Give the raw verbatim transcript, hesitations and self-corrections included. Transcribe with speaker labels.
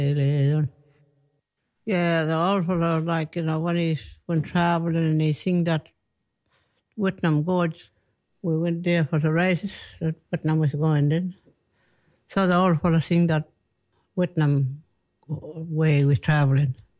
Speaker 1: Yeah, the old fellow, like, you know, when he's when travelling and he sing that Whitnam Gorge, we went there for the races that Whitnam was going then. So the old fellow sing that Whitnam way we travelling.